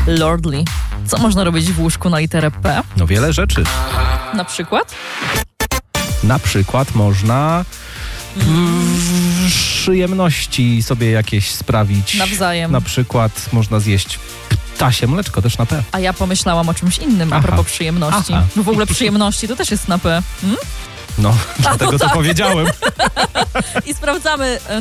Lordly. Co można robić w łóżku na literę P? No wiele rzeczy. Na przykład? Na przykład można przyjemności sobie jakieś sprawić. Nawzajem. Na przykład można zjeść ptasie mleczko, też na P. A ja pomyślałam o czymś innym a propos przyjemności. Aha. Bo w ogóle przyjemności to też jest na P. No, dlatego to powiedziałem. I sprawdzamy